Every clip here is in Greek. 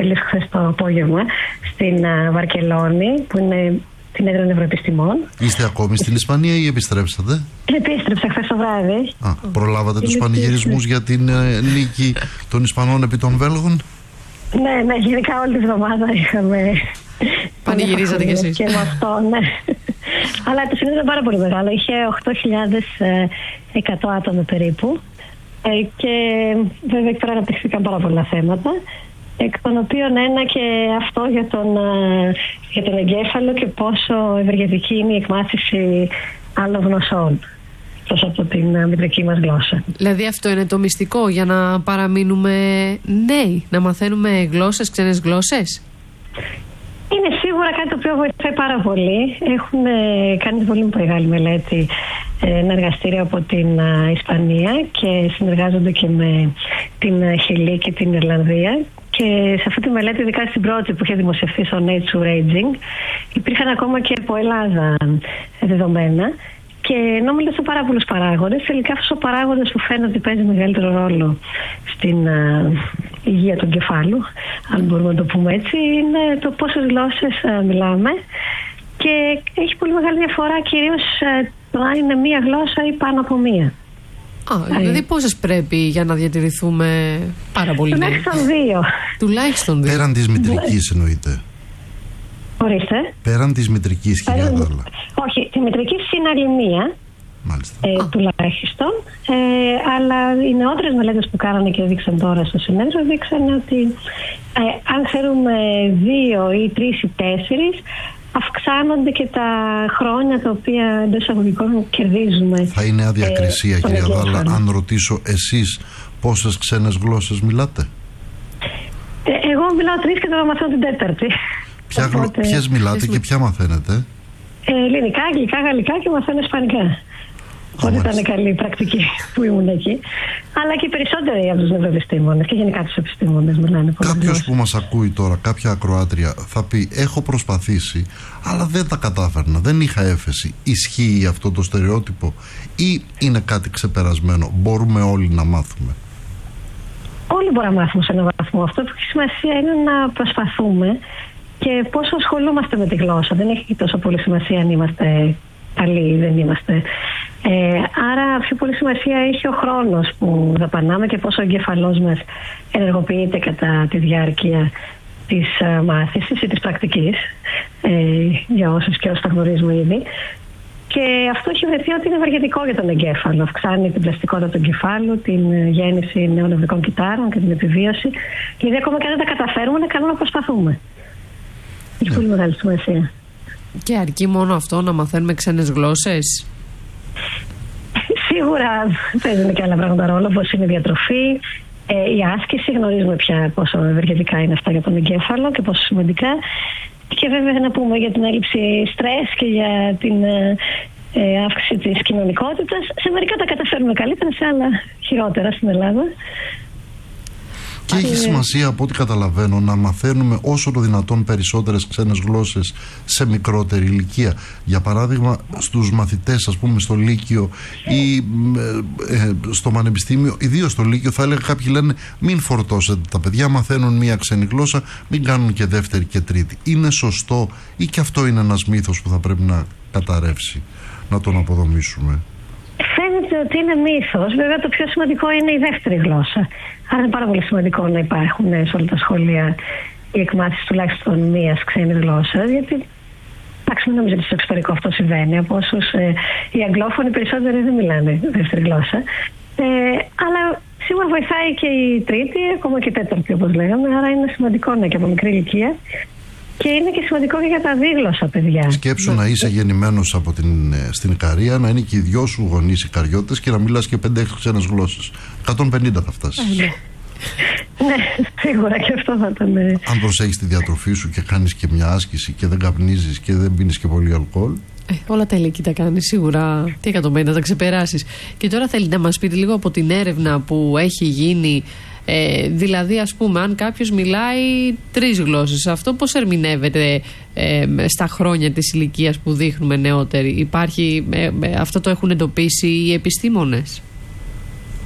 τελείωσε χθες το απόγευμα στην Βαρκελόνη, που είναι την έδρα νευροεπιστημών. Είστε ακόμη στην Ισπανία ή επιστρέψατε? Επίστρεψα χθες το βράδυ. Προλάβατε τους πανηγυρισμούς για την νίκη των Ισπανών επί των Βέλγων? Ναι, γενικά όλη τη βδομάδα είχαμε. Πανηγυρίζατε κι εσείς? Και με αυτό, ναι. Αλλά το συνέδριο ήταν πάρα πολύ μεγάλο. Είχε 8.100 άτομα περίπου. Και βέβαια εκεί πέρα αναπτυχθήκαν πάρα πολλά θέματα. Εκ των οποίων ένα και αυτό για τον εγκέφαλο και πόσο ευεργετική είναι η εκμάθηση άλλων γλωσσών τόσο από την μητρική μας γλώσσα. Δηλαδή αυτό είναι το μυστικό για να παραμείνουμε νέοι, να μαθαίνουμε γλώσσες, ξένες γλώσσες? Είναι σίγουρα κάτι το οποίο βοηθάει πάρα πολύ. Έχουν κάνει πολύ μεγάλη μελέτη, ένα εργαστήριο από την Ισπανία και συνεργάζονται και με την Χιλή και την Ιρλανδία. Και σε αυτή τη μελέτη, ειδικά στην πρώτη που είχε δημοσιευθεί στο Nature Aging, υπήρχαν ακόμα και από Ελλάδα δεδομένα. Και ενώ μιλάω πάρα πολλούς παράγοντες, τελικά αυτός ο παράγοντας που φαίνεται ότι παίζει μεγαλύτερο ρόλο στην υγεία του εγκεφάλου, αν μπορούμε να το πούμε έτσι, είναι το πόσες γλώσσες μιλάμε. Και έχει πολύ μεγάλη διαφορά, κυρίως το αν είναι μία γλώσσα ή πάνω από μία. Δηλαδή πόσες πρέπει για να διατηρηθούμε πάρα πολύ νέοι? Τουλάχιστον 2. Πέραν της μητρικής εννοείται? Ορίστε. Πέραν της μητρικής, κυρία Δάρλα? Όχι, τη μητρική είναι άλλη μία. Τουλάχιστον. Αλλά οι νεότερες μελέτες που κάνανε και δείξαν τώρα στο συνέδριο δείξαν ότι αν ξέρουμε 2 ή 3 ή 4, αυξάνονται και τα χρόνια τα οποία εντός εισαγωγικών κερδίζουμε. Θα είναι αδιακρισία, κυρία Δάρλα, αν ρωτήσω εσείς πόσες ξένες γλώσσες μιλάτε? Εγώ μιλάω 3 και τώρα μαθαίνω την 4η. Ποιες μιλάτε και ποια μαθαίνετε? Ελληνικά, αγγλικά, γαλλικά και μαθαίνω ισπανικά. Ότι ήταν καλή η πρακτική που ήμουν εκεί. Αλλά και οι περισσότεροι από τους νευροεπιστήμονες και γενικά τους επιστήμονες μιλάνε πολύ. Κάποιος που μας ακούει τώρα, κάποια ακροάτρια, θα πει: έχω προσπαθήσει, αλλά δεν τα κατάφερνα, δεν είχα έφεση. Ισχύει αυτό το στερεότυπο ή είναι κάτι ξεπερασμένο? Μπορούμε όλοι να μάθουμε? Όλοι μπορούμε να μάθουμε σε έναν βαθμό. Αυτό που έχει σημασία είναι να προσπαθούμε και πόσο ασχολούμαστε με τη γλώσσα. Δεν έχει τόσο πολύ σημασία αν είμαστε καλοί ή δεν είμαστε. Άρα πιο πολύ σημασία έχει ο χρόνος που δαπανάμε και πόσο ο εγκέφαλός μας ενεργοποιείται κατά τη διάρκεια της μάθησης ή της πρακτικής, για όσους και όσους τα γνωρίζουμε ήδη. Και αυτό έχει βρεθεί ότι είναι ευεργετικό για τον εγκέφαλο. Αυξάνει την πλαστικότητα του εγκεφάλου, την γέννηση νέων νευρικών κυτάρων και την επιβίωση. Δηλαδή, ακόμα και αν δεν τα καταφέρουμε, είναι καλό να προσπαθούμε. Έχει πολύ μεγάλη σημασία. Και αρκεί μόνο αυτό να μαθαίνουμε ξένες γλώσσες? Σίγουρα παίζουν και άλλα πράγματα ρόλο, όπως είναι η διατροφή, η άσκηση. Γνωρίζουμε πια πόσο ευεργετικά είναι αυτά για τον εγκέφαλο και πόσο σημαντικά. Και βέβαια να πούμε για την έλλειψη στρες και για την αύξηση της κοινωνικότητας. Σε μερικά τα καταφέρουμε καλύτερα, σε άλλα χειρότερα στην Ελλάδα. Και έχει σημασία, από ό,τι καταλαβαίνω, να μαθαίνουμε όσο το δυνατόν περισσότερες ξένες γλώσσες σε μικρότερη ηλικία. Για παράδειγμα, στους μαθητές, ας πούμε, στο Λύκειο ή στο Πανεπιστήμιο, ιδίως στο Λύκειο, θα έλεγα, κάποιοι λένε: μην φορτώσετε τα παιδιά, μαθαίνουν μία ξένη γλώσσα, μην κάνουν και δεύτερη και τρίτη. Είναι σωστό ή και αυτό είναι ένας μύθος που θα πρέπει να καταρρεύσει, να τον αποδομήσουμε? Φαίνεται ότι είναι μύθος. Βέβαια, το πιο σημαντικό είναι η δεύτερη γλώσσα. Άρα είναι πάρα πολύ σημαντικό να υπάρχουν σε όλα τα σχολεία η εκμάθηση τουλάχιστον μίας ξένης γλώσσας. Γιατί, εντάξει, μην νομίζω ότι στο εξωτερικό αυτό συμβαίνει. Από όσους οι αγγλόφωνοι περισσότεροι δεν μιλάνε δεύτερη γλώσσα. Αλλά σίγουρα βοηθάει και η τρίτη, ακόμα και η τέταρτη, όπως λέγαμε. Άρα είναι σημαντικό να και από μικρή ηλικία. Και είναι και σημαντικό και για τα δίγλωσσα παιδιά. Σκέψου να είσαι γεννημένος στην Ικαρία, να είναι και οι δυο σου γονείς Ικαριώτες και να μιλάς και 5-6 ξένες γλώσσες. 150 θα φτάσεις. Ναι, σίγουρα και αυτό θα ήταν. Αν προσέχεις τη διατροφή σου και κάνεις και μια άσκηση και δεν καπνίζεις και δεν πίνεις και πολύ αλκοόλ. Όλα τα ηλικία τα κάνεις σίγουρα. Τι 150 θα ξεπεράσεις. Και τώρα θέλει να μας πείτε λίγο από την έρευνα που έχει γίνει. Δηλαδή, ας πούμε, αν κάποιος μιλάει 3 γλώσσες, αυτό πώς ερμηνεύεται στα χρόνια της ηλικίας που δείχνουμε νεότεροι? Υπάρχει, αυτό το έχουν εντοπίσει οι επιστήμονες?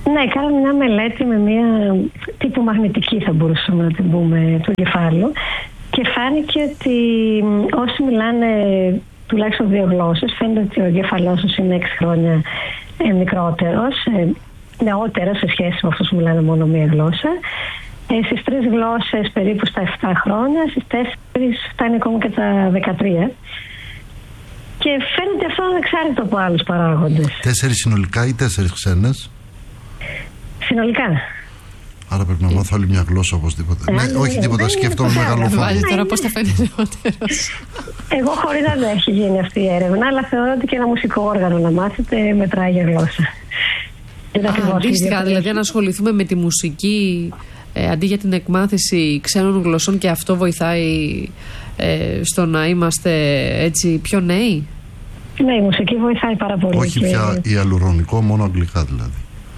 Ναι, κάναμε μια μελέτη με μια τύπου μαγνητική, θα μπορούσαμε να την πούμε, του εγκεφάλου, και φάνηκε ότι όσοι μιλάνε τουλάχιστον 2 γλώσσες, φαίνεται ότι ο εγκέφαλός τους είναι 6 χρόνια μικρότερος, νεότερος σε σχέση με αυτούς που μιλάνε μόνο μία γλώσσα. Στις 3 γλώσσες περίπου στα 7 χρόνια, στις 4 φτάνει ακόμα και τα 13. Και φαίνεται αυτό ανεξάρτητο από άλλους παράγοντες. 4 συνολικά ή 4 ξένες? Συνολικά. Άρα πρέπει να μάθω άλλη μια γλώσσα οπωσδήποτε. Ναι, όχι τίποτα, σκέφτομαι μεγαλοφόνο. Τώρα πώς θα φαίνεται νεότερος. Εγώ χωρίς να δεν έχει γίνει αυτή η έρευνα, αλλά θεωρώ ότι και ένα μουσικό όργανο να μάθετε μετράει για γλώσσα. Αντίστοιχα, δηλαδή να ασχοληθούμε με τη μουσική αντί για την εκμάθηση ξένων γλωσσών, και αυτό βοηθάει στο να είμαστε έτσι πιο νέοι. Ναι, η μουσική βοηθάει πάρα πολύ. Όχι πια ιαλουρονικό, μόνο αγγλικά δηλαδή.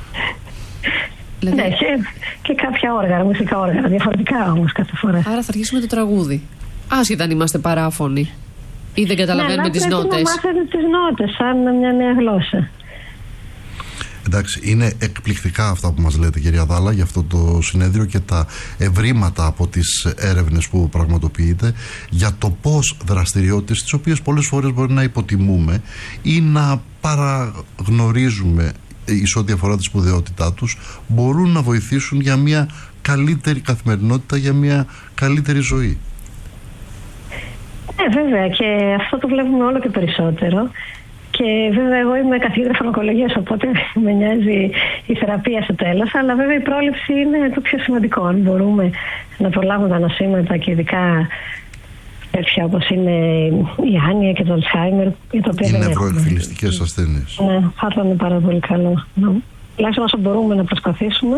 Ναι, και κάποια όργανα, μουσικά όργανα, διαφορετικά όμως κάθε φορά. Άρα θα αρχίσουμε το τραγούδι, άσχετα αν είμαστε παράφωνοι ή δεν καταλαβαίνουμε τις νότες. Ναι, να μάθετε τις νότες σαν μια νέα γλώσσα. Εντάξει, είναι εκπληκτικά αυτά που μας λέτε, κυρία Δάλα, για αυτό το συνέδριο και τα ευρήματα από τις έρευνες που πραγματοποιείτε για το πώς δραστηριότητες, τις οποίες πολλές φορές μπορεί να υποτιμούμε ή να παραγνωρίζουμε εις ό,τι αφορά τη σπουδαιότητά τους, μπορούν να βοηθήσουν για μια καλύτερη καθημερινότητα, για μια καλύτερη ζωή. Βέβαια, και αυτό το βλέπουμε όλο και περισσότερο. Και βέβαια εγώ είμαι καθηγήτρια φαρμακολογίας, οπότε με νοιάζει η θεραπεία στο τέλος, αλλά βέβαια η πρόληψη είναι το πιο σημαντικό. Αν μπορούμε να προλάβουμε τα νοσήματα, και ειδικά τέτοια όπως είναι η άνοια και το Αλτσχάιμερ, για το οποίο είναι νευροεκφυλιστικές ασθένειες. Ναι, θα ήταν πάρα πολύ καλό. Τουλάχιστον όσο μπορούμε να προσπαθήσουμε.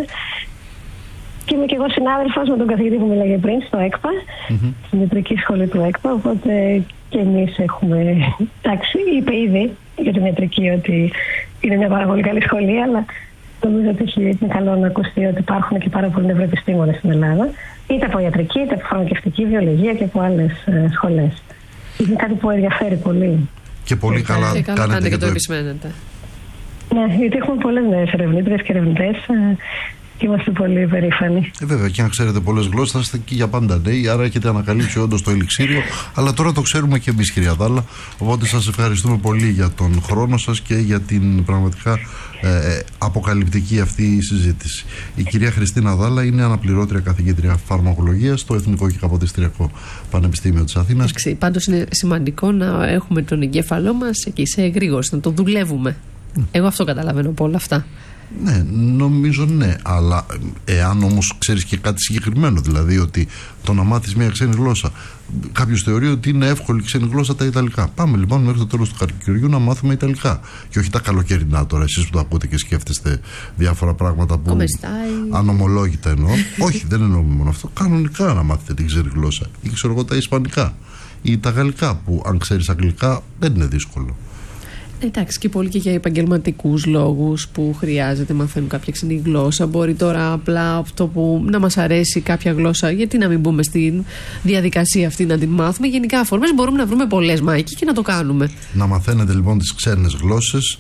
Και είμαι και εγώ συνάδελφος με τον καθηγητή που μίλαγε πριν στο ΕΚΠΑ, στην ιατρική σχολή του ΕΚΠΑ, οπότε και εμείς έχουμε, εντάξει, είπε ήδη για την ιατρική ότι είναι μια πάρα πολύ καλή σχολή, αλλά νομίζω ότι είναι καλό να ακουστεί ότι υπάρχουν και πάρα πολλοί νευροεπιστήμονες στην Ελλάδα, είτε από ιατρική, είτε από φαρμακευτική, βιολογία και από άλλες σχολές. Είναι κάτι που ενδιαφέρει πολύ. Και πολύ καλά κάνετε και το επισημαίνετε. Ναι, γιατί έχουμε πολλές νέες ερευνήτριες και ερευνητές. Είμαστε πολύ περήφανοι. Βέβαια, και αν ξέρετε πολλές γλώσσες, θα είστε και για πάντα νέοι, άρα έχετε ανακαλύψει όντως το ελιξίριο. Αλλά τώρα το ξέρουμε και εμείς, κυρία Δάλα. Οπότε σας ευχαριστούμε πολύ για τον χρόνο σας και για την πραγματικά αποκαλυπτική αυτή συζήτηση. Η κυρία Χριστίνα Δάλα είναι αναπληρώτρια καθηγήτρια φαρμακολογίας στο Εθνικό και Καποδιστριακό Πανεπιστήμιο της Αθήνας. Πάντως είναι σημαντικό να έχουμε τον εγκέφαλό μας εκεί σε εγρήγορση, να το δουλεύουμε. Εγώ αυτό καταλαβαίνω από όλα αυτά. Ναι, νομίζω ναι, αλλά εάν όμως ξέρεις και κάτι συγκεκριμένο, δηλαδή ότι το να μάθεις μια ξένη γλώσσα, κάποιος θεωρεί ότι είναι εύκολη ξένη γλώσσα τα Ιταλικά. Πάμε λοιπόν μέχρι το τέλος του καλοκαιριού να μάθουμε Ιταλικά. Και όχι τα καλοκαιρινά τώρα, εσείς που το ακούτε και σκέφτεστε διάφορα πράγματα που ανομολόγητα εννοώ. Όχι, δεν εννοούμε μόνο αυτό. Κανονικά να μάθετε την ξένη γλώσσα. Ή ξέρω εγώ τα Ισπανικά ή τα Γαλλικά, που αν ξέρεις Αγγλικά δεν είναι δύσκολο. Εντάξει, και πολύ και για επαγγελματικούς λόγους που χρειάζεται μαθαίνουν κάποια ξένη γλώσσα. Μπορεί τώρα απλά αυτό που να μας αρέσει κάποια γλώσσα, γιατί να μην μπούμε στη διαδικασία αυτή να την μάθουμε. Γενικά αφορμές μπορούμε να βρούμε πολλές, Μάικη, και να το κάνουμε. Να μαθαίνετε λοιπόν τις ξένες γλώσσες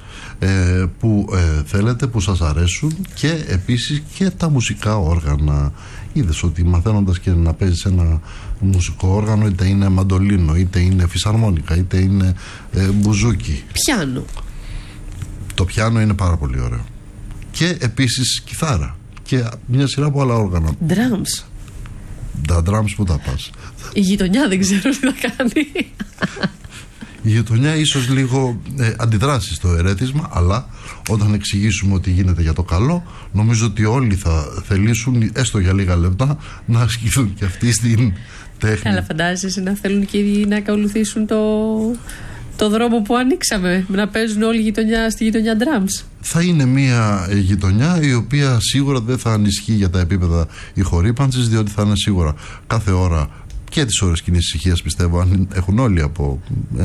που θέλετε, που σας αρέσουν, και επίσης και τα μουσικά όργανα. Είδες ότι μαθαίνοντας και να παίζεις ένα μουσικό όργανο, είτε είναι μαντολίνο, είτε είναι φυσαρμόνικα, είτε είναι μπουζούκι. Πιάνο. Το πιάνο είναι πάρα πολύ ωραίο. Και επίσης κιθάρα. Και μια σειρά από άλλα όργανα. Drums. Τα drums που τα πας. Η γειτονιά δεν ξέρω τι θα κάνει. Η γειτονιά ίσως λίγο αντιδράσει στο ερέτημα, αλλά όταν εξηγήσουμε ότι γίνεται για το καλό, νομίζω ότι όλοι θα θελήσουν, έστω για λίγα λεπτά, να ασκηθούν και αυτοί στην τέχνη. Αλλά φαντάζεσαι να θέλουν και οι να ακολουθήσουν το δρόμο που ανοίξαμε, να παίζουν όλη στη γειτονιά drums. Θα είναι μια γειτονιά η οποία σίγουρα δεν θα ανισχύει για τα επίπεδα ηχορύπανσης, διότι θα είναι σίγουρα κάθε ώρα και τις ώρες κοινής ησυχίας, πιστεύω, αν έχουν όλοι από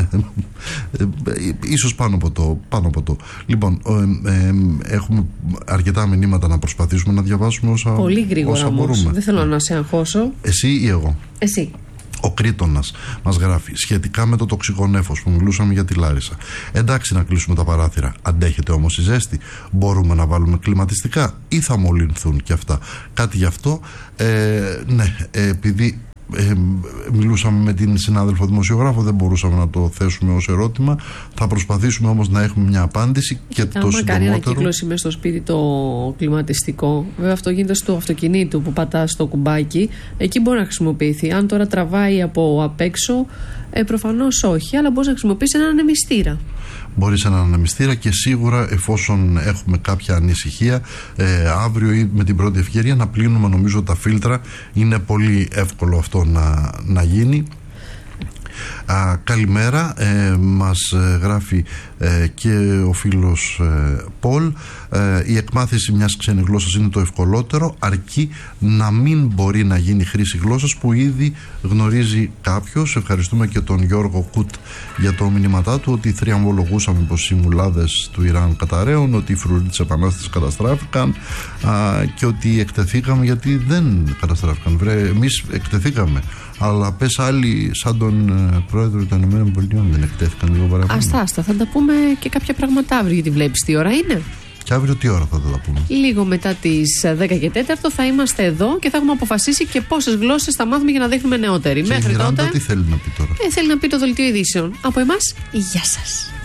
ίσως πάνω από το. Λοιπόν, έχουμε αρκετά μηνύματα να προσπαθήσουμε να διαβάσουμε όσα, πολύ γρήγορα όσα όμως. Μπορούμε. Δεν θέλω να σε αγχώσω. Εσύ ή εγώ? Εσύ. Ο Κρήτονας μας γράφει σχετικά με το τοξικό νέφος που μιλούσαμε για τη Λάρισα. Εντάξει να κλείσουμε τα παράθυρα, αντέχεται όμως η ζέστη? Μπορούμε να βάλουμε κλιματιστικά ή θα μολυνθούν και αυτά? Κάτι γι' αυτό, ναι, επειδή μιλούσαμε με την συνάδελφο δημοσιογράφο, δεν μπορούσαμε να το θέσουμε ως ερώτημα. Θα προσπαθήσουμε όμως να έχουμε μια απάντηση και το συντομότερο. Κάνει ανακύκλωση μέσα στο σπίτι το κλιματιστικό. Βέβαια αυτό γίνεται στο αυτοκινήτου που πατάς το κουμπάκι. Εκεί μπορεί να χρησιμοποιηθεί. Αν τώρα τραβάει από απ' έξω, προφανώς όχι, αλλά μπορείς να χρησιμοποιήσεις έναν ανεμιστήρα. Μπορείς έναν ανεμιστήρα και σίγουρα εφόσον έχουμε κάποια ανησυχία αύριο ή με την πρώτη ευκαιρία να πλύνουμε νομίζω τα φίλτρα. Είναι πολύ εύκολο αυτό να γίνει. Καλημέρα, μας γράφει και ο φίλος Πολ. Η εκμάθηση μιας ξένης γλώσσας είναι το ευκολότερο, αρκεί να μην μπορεί να γίνει χρήση γλώσσας που ήδη γνωρίζει κάποιος. Ευχαριστούμε και τον Γιώργο Κουτ για το μηνύματά του, ότι θριαμβολογούσαμε πως οι μουλάδες του Ιράν καταραίουν, ότι οι φρουροί της Επανάστασης καταστράφηκαν και ότι εκτεθήκαμε, γιατί δεν καταστράφηκαν. Εμείς εκτεθήκαμε. Αλλά πες άλλοι σαν τον πρόεδρο των ΗΠΑ δεν εκτέθηκαν λίγο παραπάνω. Άστα, θα τα πούμε και κάποια πράγματα αύριο, γιατί βλέπεις τι ώρα είναι. Και αύριο τι ώρα θα τα πούμε? Λίγο μετά τις 10 και 4 θα είμαστε εδώ και θα έχουμε αποφασίσει και πόσες γλώσσες θα μάθουμε για να δείχνουμε νεότεροι. Και μέχρι τότε τι θέλει να πει τώρα? Θέλει να πει το δελτίο ειδήσεων. Από εμάς, γεια σας.